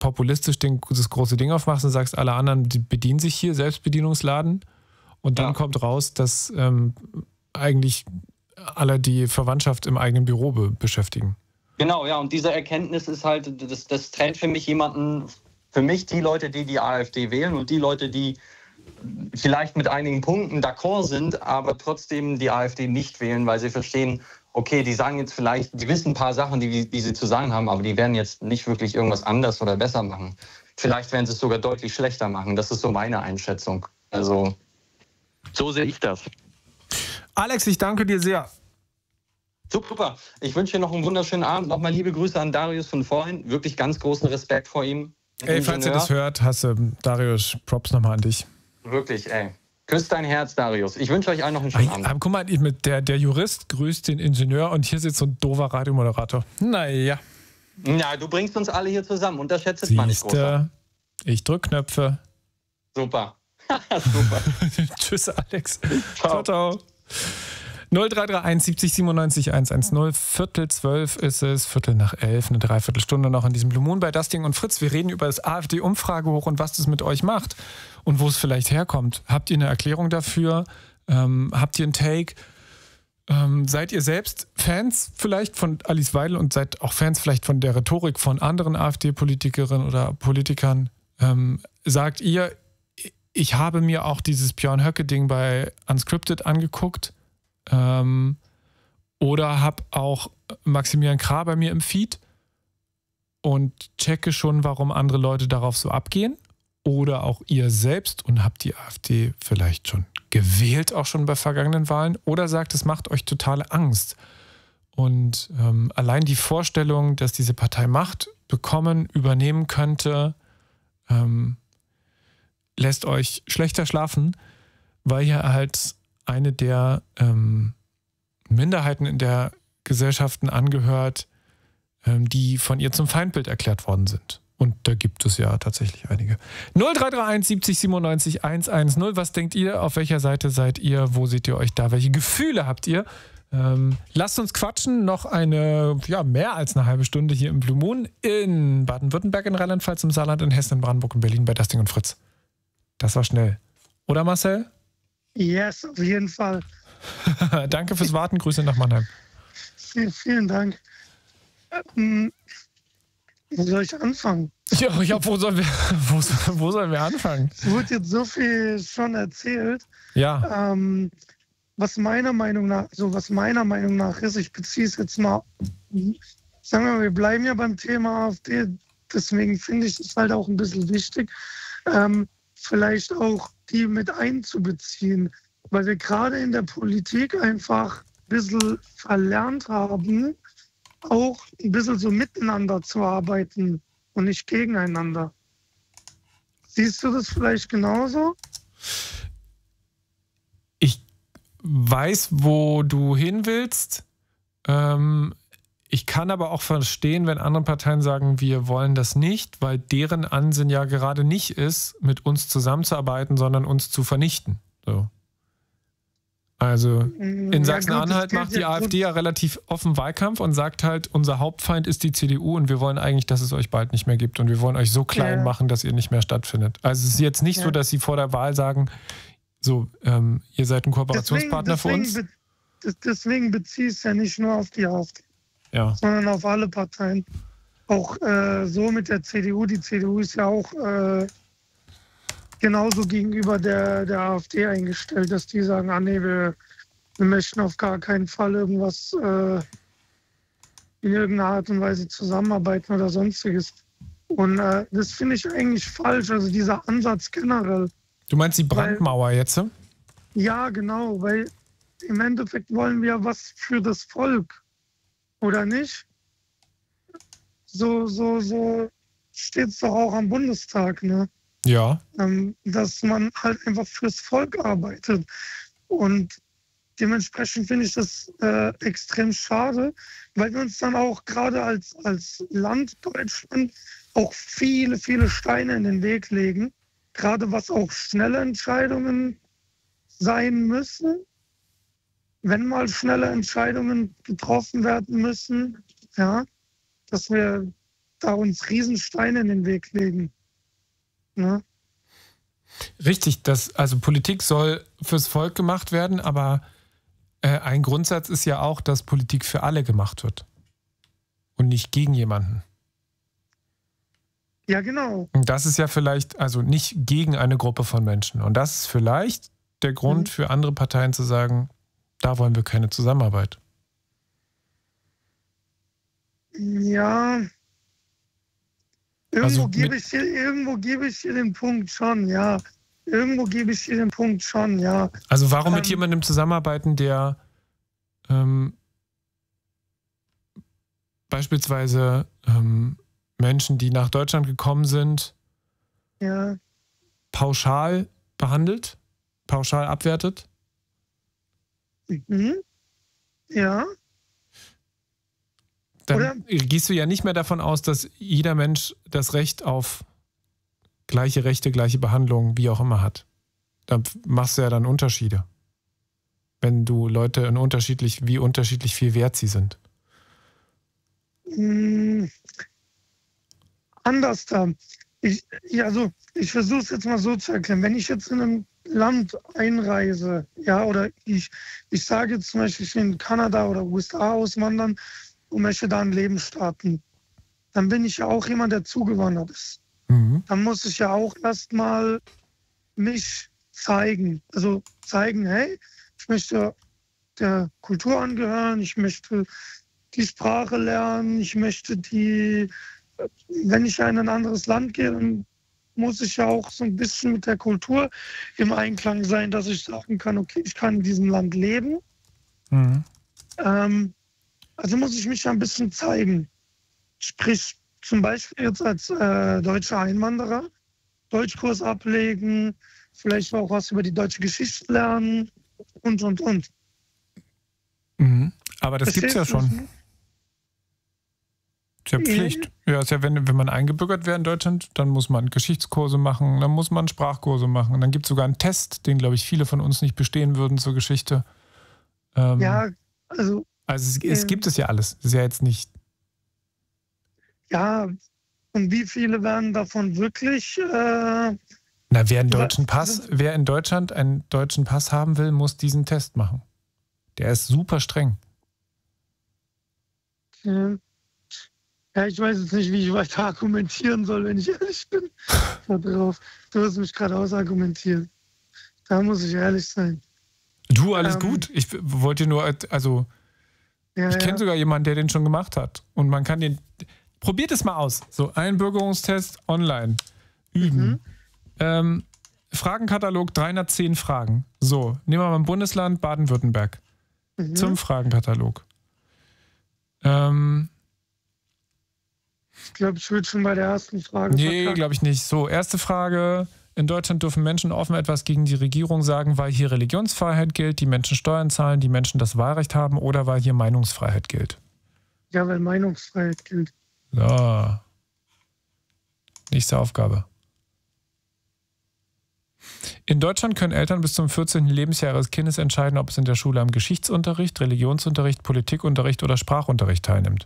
populistisch das große Ding aufmachst und sagst, alle anderen die bedienen sich hier, Selbstbedienungsladen. Und dann kommt raus, dass eigentlich alle die Verwandtschaft im eigenen Büro beschäftigen. Genau, ja, und diese Erkenntnis ist halt, das trennt für mich die Leute, die die AfD wählen und die Leute, die vielleicht mit einigen Punkten d'accord sind, aber trotzdem die AfD nicht wählen, weil sie verstehen, okay, die sagen jetzt vielleicht, die wissen ein paar Sachen, die sie zu sagen haben, aber die werden jetzt nicht wirklich irgendwas anders oder besser machen. Vielleicht werden sie es sogar deutlich schlechter machen. Das ist so meine Einschätzung. Also, so sehe ich das. Alex, ich danke dir sehr. Super. Ich wünsche dir noch einen wunderschönen Abend. Nochmal liebe Grüße an Darius von vorhin. Wirklich ganz großen Respekt vor ihm. Ey, falls ihr das hört, Darius, Props nochmal an dich. Wirklich, ey. Küsst dein Herz, Darius. Ich wünsche euch allen noch einen schönen Abend. Guck mal, der Jurist grüßt den Ingenieur und hier sitzt so ein doofer Radiomoderator. Naja. Ja, du bringst uns alle hier zusammen. Unterschätzt es mal nicht groß. Ich drück Knöpfe. Super. Super. Tschüss, Alex. Ciao, ciao. 0331 70 97 110. 11:45 ist es, 11:15, eine Dreiviertelstunde noch in diesem Blue Moon bei Dustin und Fritz. Wir reden über das AfD-Umfragehoch und was das mit euch macht und wo es vielleicht herkommt. Habt ihr eine Erklärung dafür? Habt ihr einen Take? Seid ihr selbst Fans vielleicht von Alice Weidel und seid auch Fans vielleicht von der Rhetorik von anderen AfD-Politikerinnen oder Politikern? Sagt ihr, ich habe mir auch dieses Björn Höcke-Ding bei Unscripted angeguckt, oder habe auch Maximilian Krah bei mir im Feed und checke schon, warum andere Leute darauf so abgehen? Oder auch ihr selbst und habt die AfD vielleicht schon gewählt, auch schon bei vergangenen Wahlen? Oder sagt, es macht euch totale Angst? Und allein die Vorstellung, dass diese Partei Macht bekommen, übernehmen könnte, lässt euch schlechter schlafen, weil ihr halt eine der Minderheiten in der Gesellschaften angehört, die von ihr zum Feindbild erklärt worden sind. Und da gibt es ja tatsächlich einige. 0331 70 97 110. Was denkt ihr? Auf welcher Seite seid ihr? Wo seht ihr euch da? Welche Gefühle habt ihr? Lasst uns quatschen. Noch mehr als eine halbe Stunde hier im Blue Moon in Baden-Württemberg, in Rheinland-Pfalz, im Saarland, in Hessen, in Brandenburg, in Berlin bei Dustin und Fritz. Das war schnell. Oder Marcel? Yes, auf jeden Fall. Danke fürs Warten. Grüße nach Mannheim. Vielen Dank. Wo soll ich anfangen? Ja, wo sollen wir anfangen? Es wurde jetzt so viel schon erzählt. Ja. Was meiner Meinung nach ist, ich beziehe es jetzt mal, sagen wir mal, wir bleiben ja beim Thema AfD, deswegen finde ich es halt auch ein bisschen wichtig, vielleicht auch die mit einzubeziehen, weil wir gerade in der Politik einfach ein bisschen verlernt haben, auch ein bisschen so miteinander zu arbeiten und nicht gegeneinander. Siehst du das vielleicht genauso? Ich weiß, wo du hin willst. Ich kann aber auch verstehen, wenn andere Parteien sagen, wir wollen das nicht, weil deren Ansinn ja gerade nicht ist, mit uns zusammenzuarbeiten, sondern uns zu vernichten. So. Also in Sachsen-Anhalt macht die AfD ja relativ offen Wahlkampf und sagt halt, unser Hauptfeind ist die CDU und wir wollen eigentlich, dass es euch bald nicht mehr gibt und wir wollen euch so klein machen, dass ihr nicht mehr stattfindet. Also es ist jetzt nicht so, dass sie vor der Wahl sagen, so, ihr seid ein Kooperationspartner für uns. Deswegen beziehe ich es ja nicht nur auf die AfD, sondern auf alle Parteien. Auch so mit der CDU. Die CDU ist ja auch genauso gegenüber der AfD eingestellt, dass die sagen, wir möchten auf gar keinen Fall irgendwas in irgendeiner Art und Weise zusammenarbeiten oder sonstiges. Und das finde ich eigentlich falsch, also dieser Ansatz generell. Du meinst die Brandmauer jetzt? Ja, genau, weil im Endeffekt wollen wir was für das Volk, oder nicht? So steht es doch auch am Bundestag, ne? Ja. Dass man halt einfach fürs Volk arbeitet. Und dementsprechend finde ich das extrem schade, weil wir uns dann auch gerade als Land Deutschland auch viele, viele Steine in den Weg legen. Gerade was auch schnelle Entscheidungen sein müssen. Wenn mal schnelle Entscheidungen getroffen werden müssen, ja, dass wir da uns Riesensteine in den Weg legen. Ne? Richtig, also Politik soll fürs Volk gemacht werden, aber ein Grundsatz ist ja auch, dass Politik für alle gemacht wird und nicht gegen jemanden. Ja, genau. Und das ist ja vielleicht, also nicht gegen eine Gruppe von Menschen. Und das ist vielleicht der Grund für andere Parteien zu sagen, da wollen wir keine Zusammenarbeit. Ja, irgendwo gebe ich dir den Punkt schon, ja. Irgendwo gebe ich dir den Punkt schon, ja. Also warum mit jemandem zusammenarbeiten, der beispielsweise Menschen, die nach Deutschland gekommen sind, ja, pauschal behandelt, pauschal abwertet? Mhm. Ja. Dann gehst du ja nicht mehr davon aus, dass jeder Mensch das Recht auf gleiche Rechte, gleiche Behandlung, wie auch immer hat. Da machst du ja dann Unterschiede. Wenn du Leute wie unterschiedlich viel wert sie sind. Anders da. Ich versuche es jetzt mal so zu erklären. Wenn ich jetzt in ein Land einreise, ja, oder ich sage jetzt zum Beispiel, ich will in Kanada oder USA auswandern und möchte da ein Leben starten, dann bin ich ja auch jemand, der zugewandert ist. Mhm. Dann muss ich ja auch erstmal mich zeigen. Also zeigen, hey, ich möchte der Kultur angehören, ich möchte die Sprache lernen, ich möchte wenn ich in ein anderes Land gehe, dann muss ich ja auch so ein bisschen mit der Kultur im Einklang sein, dass ich sagen kann, okay, ich kann in diesem Land leben. Mhm. Also muss ich mich ja ein bisschen zeigen. Sprich, zum Beispiel jetzt als deutscher Einwanderer, Deutschkurs ablegen, vielleicht auch was über die deutsche Geschichte lernen und. Mhm. Aber das gibt es ja schon. Ist ja Pflicht. Ja, ist ja, wenn man eingebürgert wäre in Deutschland, dann muss man Geschichtskurse machen, dann muss man Sprachkurse machen. Und dann gibt es sogar einen Test, den, glaube ich, viele von uns nicht bestehen würden zur Geschichte. Ja, also es gibt es ja alles. Das ist ja jetzt nicht. Ja, und wie viele werden davon wirklich? Wer in Deutschland einen deutschen Pass haben will, muss diesen Test machen. Der ist super streng. Ja, ich weiß jetzt nicht, wie ich weiter argumentieren soll, wenn ich ehrlich bin. Du hast mich gerade ausargumentiert. Da muss ich ehrlich sein. Du, alles gut. Ich wollte nur, ich kenne sogar jemanden, der den schon gemacht hat. Und man kann probiert es mal aus. So, Einbürgerungstest online. Üben. Fragenkatalog, 310 Fragen. So, nehmen wir mal ein Bundesland Baden-Württemberg. Zum Fragenkatalog. Ich glaube, ich würde schon bei der ersten Frage Nee, glaube ich nicht. So, erste Frage. In Deutschland dürfen Menschen offen etwas gegen die Regierung sagen, weil hier Religionsfreiheit gilt, die Menschen Steuern zahlen, die Menschen das Wahlrecht haben oder weil hier Meinungsfreiheit gilt. Ja, weil Meinungsfreiheit gilt. So. Nächste Aufgabe. In Deutschland können Eltern bis zum 14. Lebensjahr ihres Kindes entscheiden, ob es in der Schule am Geschichtsunterricht, Religionsunterricht, Politikunterricht oder Sprachunterricht teilnimmt.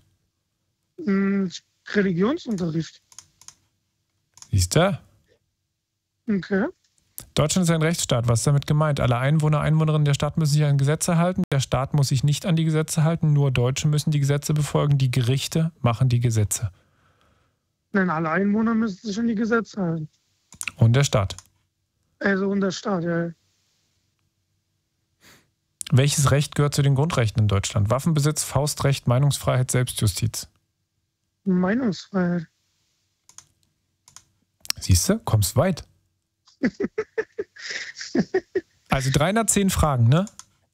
Religionsunterricht. Siehst du? Okay. Deutschland ist ein Rechtsstaat. Was ist damit gemeint? Alle Einwohner, Einwohnerinnen der Stadt müssen sich an Gesetze halten. Der Staat muss sich nicht an die Gesetze halten. Nur Deutsche müssen die Gesetze befolgen. Die Gerichte machen die Gesetze. Nein, alle Einwohner müssen sich an die Gesetze halten. Und der Staat. Also und der Staat, ja. Welches Recht gehört zu den Grundrechten in Deutschland? Waffenbesitz, Faustrecht, Meinungsfreiheit, Selbstjustiz. Meinungsfreiheit. Siehst du, kommst weit. Also 310 Fragen, ne?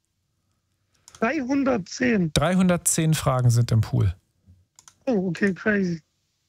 310. 310 Fragen sind im Pool. Oh, okay, crazy.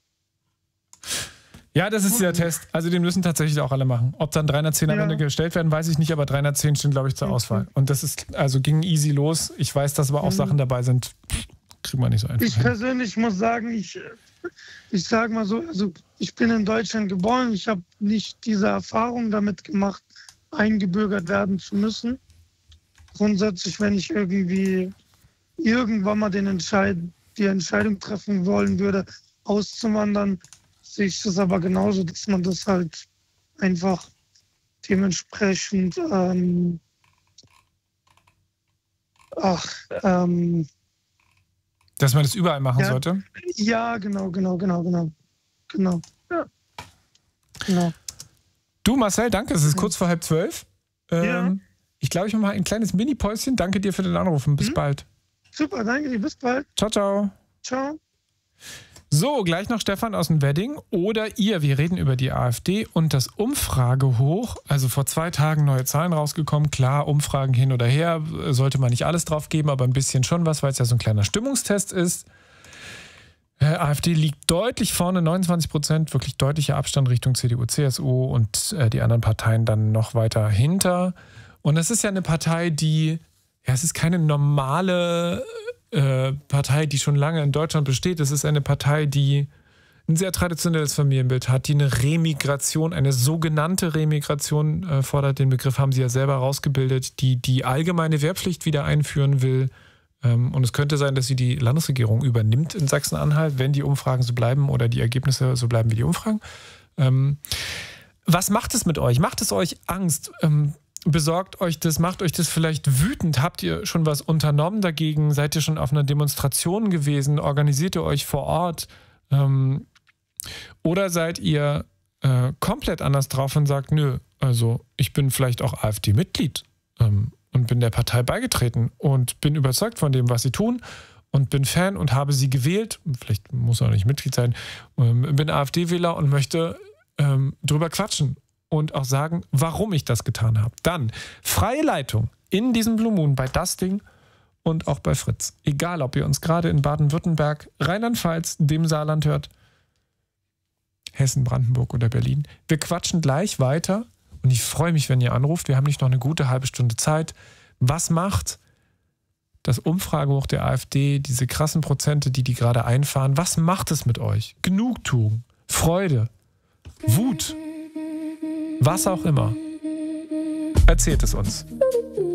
Ja, das ist dieser Test. Also den müssen tatsächlich auch alle machen. Ob dann 310 am Ende gestellt werden, weiß ich nicht, aber 310 stehen, glaube ich, zur Auswahl. Und das ist, also ging easy los. Ich weiß, dass aber auch Sachen dabei sind, kriegen wir nicht so einfach Ich persönlich muss sagen, ich sage mal so, also ich bin in Deutschland geboren, ich habe nicht diese Erfahrung damit gemacht, eingebürgert werden zu müssen. Grundsätzlich, wenn ich irgendwann mal die Entscheidung treffen wollen würde, auszuwandern, sehe ich das aber genauso, dass man das halt einfach dementsprechend dass man das überall machen sollte? Ja, genau. Ja, genau. Du, Marcel, danke. Es ist kurz vor 11:30. Ja. Ich glaube, ich mache mal ein kleines Mini-Päuschen. Danke dir für den Anruf und bis bald. Super, danke dir. Bis bald. Ciao, ciao. Ciao. So, gleich noch Stefan aus dem Wedding oder ihr. Wir reden über die AfD und das Umfragehoch. Also vor 2 Tagen neue Zahlen rausgekommen. Klar, Umfragen hin oder her, sollte man nicht alles drauf geben, aber ein bisschen schon was, weil es ja so ein kleiner Stimmungstest ist. AfD liegt deutlich vorne, 29%, wirklich deutlicher Abstand Richtung CDU, CSU und die anderen Parteien dann noch weiter hinter. Und es ist ja eine Partei, die, es ist keine normale Partei, die schon lange in Deutschland besteht. Es ist eine Partei, die ein sehr traditionelles Familienbild hat, die eine Remigration, eine sogenannte Remigration fordert. Den Begriff haben sie ja selber rausgebildet, die allgemeine Wehrpflicht wieder einführen will. Und es könnte sein, dass sie die Landesregierung übernimmt in Sachsen-Anhalt, wenn die Umfragen so bleiben oder die Ergebnisse so bleiben wie die Umfragen. Was macht es mit euch? Macht es euch Angst? Besorgt euch das? Macht euch das vielleicht wütend? Habt ihr schon was unternommen dagegen? Seid ihr schon auf einer Demonstration gewesen? Organisiert ihr euch vor Ort? Oder seid ihr komplett anders drauf und sagt, nö, also ich bin vielleicht auch AfD-Mitglied und bin der Partei beigetreten und bin überzeugt von dem, was sie tun und bin Fan und habe sie gewählt, vielleicht muss er auch nicht Mitglied sein, bin AfD-Wähler und möchte drüber quatschen und auch sagen, warum ich das getan habe. Dann freie Leitung in diesem Blue Moon bei Dusting und auch bei Fritz. Egal, ob ihr uns gerade in Baden-Württemberg, Rheinland-Pfalz, dem Saarland hört, Hessen, Brandenburg oder Berlin. Wir quatschen gleich weiter und ich freue mich, wenn ihr anruft. Wir haben nicht noch eine gute halbe Stunde Zeit. Was macht das Umfragehoch der AfD, diese krassen Prozente, die gerade einfahren, was macht es mit euch? Genugtuung, Freude, Wut, was auch immer. Erzählt es uns.